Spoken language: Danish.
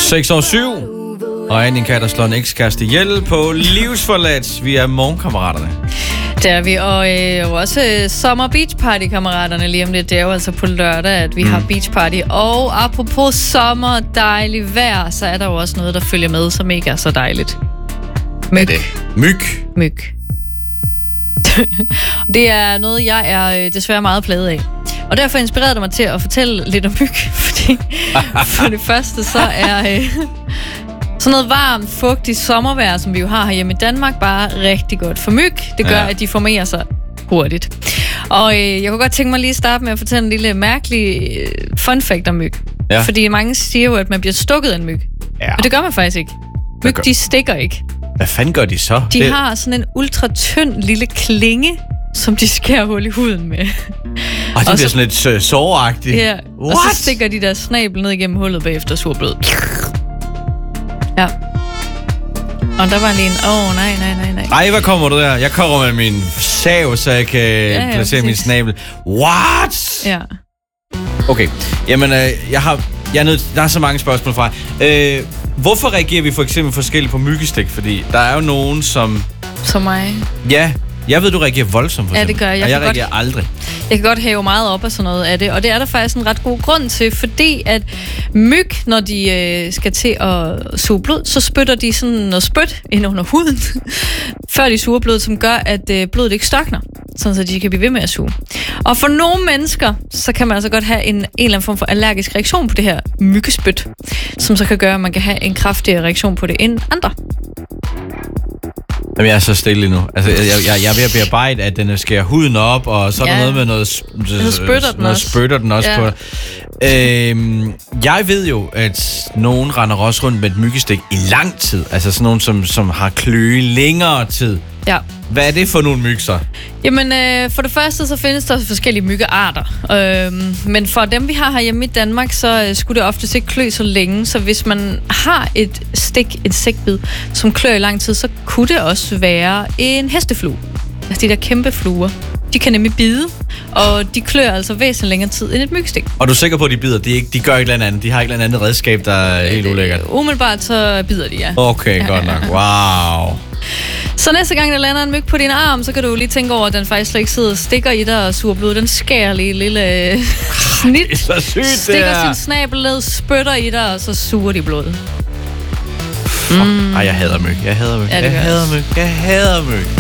6 år 7. Og en kat, der slår en ekskæreste ihjel på livsforladt. Vi er morgenkammeraterne. Det er vi, og også sommer beach party kammeraterne lige om lidt. Det er jo altså på lørdag, at vi har beach party. Og apropos sommer, dejligt vejr, så er der jo også noget, der følger med, som ikke er så dejligt. Myg. Myg. Det er noget, jeg er desværre meget plaget af. Og derfor inspirerede det mig til at fortælle lidt om myg. Fordi for det første, så er sådan noget varmt, fugtigt sommervejr, som vi jo har herhjemme i Danmark, bare rigtig godt for myg. Det gør, at de formerer sig hurtigt. Og jeg kunne godt tænke mig lige at starte med at fortælle en lille mærkelig fun fact om myg. Ja. Fordi mange siger jo, at man bliver stukket af en myg. Ja. Og det gør man faktisk ikke. Myg, de stikker ikke. Hvad fanden gør de så? De har sådan en ultratynd lille klinge, som de skærer hul i huden med. Og det bliver sådan lidt såragtigt. Ja, og så stikker de der snabel ned igennem hullet bagefter surblød. Ja. Og der var lige en, nej. Ej, hvad kommer du der? Jeg kommer med min sav, så jeg kan placere min snabel. What? Ja. Okay, jamen, der er så mange spørgsmål fra. Hvorfor reagerer vi for eksempel forskelligt på myggestik? Fordi der er jo nogen, som... Som mig? Ja, jeg ved, du reagerer voldsomt for eksempel. Ja, det gør jeg. Og jeg reagerer aldrig. Jeg kan godt hæve meget op af sådan noget af det, og det er der faktisk en ret god grund til, fordi at myg, når de skal til at suge blod, så spytter de sådan noget spyt ind under huden, før de suger blod, som gør, at blodet ikke størkner, sådan så de kan blive ved med at suge. Og for nogle mennesker, så kan man altså godt have en eller anden form for allergisk reaktion på det her myggespyt, som så kan gøre, at man kan have en kraftigere reaktion på det end andre. Jamen, jeg er så stille nu. Altså, jeg er ved at bearbejde, at den skærer huden op, og så er der noget med noget spytter den også på. Jeg ved jo, at nogen render også rundt med et myggestik i lang tid. Altså sådan nogen, som har kløe i længere tid. Ja. Hvad er det for nogle myg så? Jamen, for det første så findes der forskellige myggearter. Men for dem, vi har herhjemme i Danmark, så skulle det oftest ikke klø så længe. Så hvis man har et insektbid, som klør i lang tid, så kunne det også være en hesteflue. Altså de der kæmpe fluer. De kan nemlig bide, og de klør altså væsentligt længere tid end et myggestik. Og du er sikker på, at de bider? De gør ikke noget andet. De har ikke noget andet redskab, der er helt ulækkert? Umiddelbart så bider de, ja. Okay, godt nok. Wow. Så næste gang, der lander en myg på din arm, så kan du lige tænke over, at den faktisk slet ikke sidder og stikker i dig og suger blod. Den skærer lige et lille snit. Det er så sygt, stikker sin snabel ned, spytter i dig, og så suger de blod. Ej, jeg hader myg. Jeg hader myg.